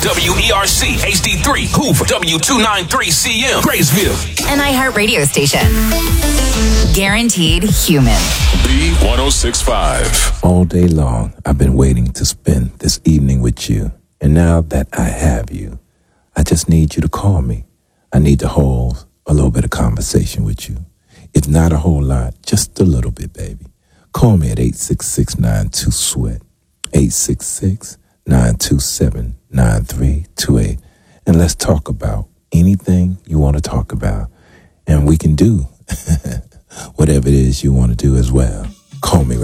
WERC HD3 Hoover, W293CM Graysville, an iHeart radio station. Guaranteed human. B1065. All day long, I've been waiting to spend this evening with you. And now that I have you, I just need you to call me. I need to hold a little bit of conversation with you. If not a whole lot, just a little bit, baby. Call me at 866-92-SWEAT, 866-927-9328. And let's talk about anything you want to talk about. And we can do whatever it is you want to do as well. Call me